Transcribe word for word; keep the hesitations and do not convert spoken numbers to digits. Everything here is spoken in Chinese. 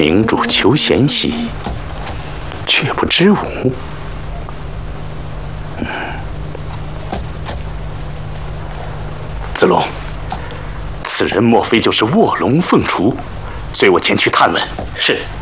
明主求贤兮，却不知武。嗯，子龙，此人莫非就是卧龙凤雏？随我前去探问。是。